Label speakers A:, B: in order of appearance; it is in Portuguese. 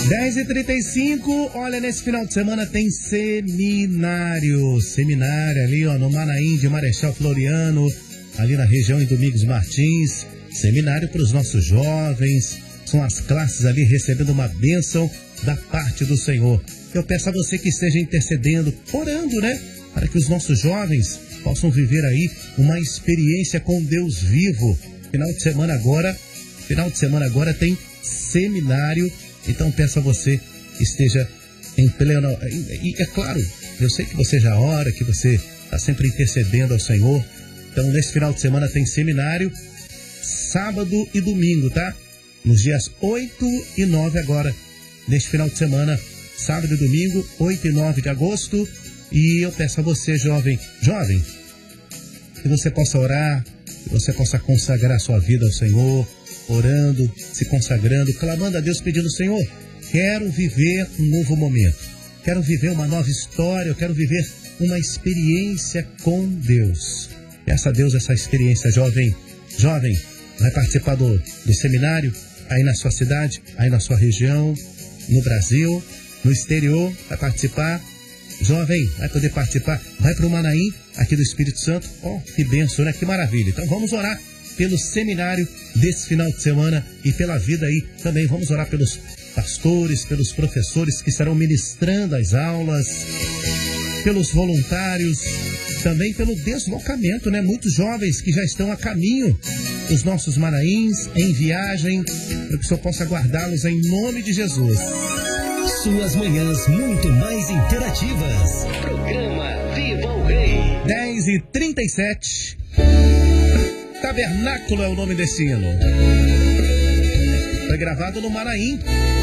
A: 10h35, olha, nesse final de semana tem seminário ali, ó, no Manaim de Marechal Floriano, ali na região em Domingos Martins, seminário para os nossos jovens, são as classes ali recebendo uma bênção da parte do Senhor. Eu peço a você que esteja intercedendo, orando, né, para que os nossos jovens possam viver aí uma experiência com Deus vivo. Final de semana agora tem seminário. Então peço a você que esteja em pleno... E é claro, eu sei que você já ora, que você está sempre intercedendo ao Senhor. Então nesse final de semana tem seminário, sábado e domingo, tá? Nos dias 8 e 9 agora, neste final de semana, sábado e domingo, 8 e 9 de agosto. E eu peço a você, jovem, que você possa orar, que você possa consagrar sua vida ao Senhor, orando, se consagrando, clamando a Deus, pedindo: Senhor, quero viver um novo momento, quero viver uma nova história, eu quero viver uma experiência com Deus. Peça a Deus essa experiência, jovem, vai participar do seminário aí na sua cidade, aí na sua região, no Brasil, no exterior, vai participar. Jovem, vai poder participar, vai para o Manaim, aqui do Espírito Santo. Oh, que bênção, né? Que maravilha. Então vamos orar pelo seminário desse final de semana e pela vida aí também. Vamos orar pelos pastores, pelos professores que estarão ministrando as aulas, pelos voluntários, também pelo deslocamento, né? Muitos jovens que já estão a caminho dos nossos Manaíns, em viagem, para que o Senhor possa guardá-los em nome de Jesus.
B: Suas manhãs muito mais interativas. Programa Viva o Rei.
A: 10h37. Tabernáculo é o nome desse hino. Foi gravado no Manaim.